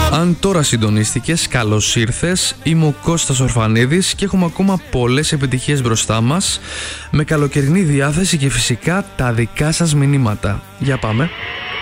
Αν τώρα συντονίστηκες, καλώς ήρθες. Είμαι ο Κώστας Ορφανίδης και έχουμε ακόμα πολλές επιτυχίες μπροστά μας, με καλοκαιρινή διάθεση και φυσικά τα δικά σας μηνύματα. Για πάμε.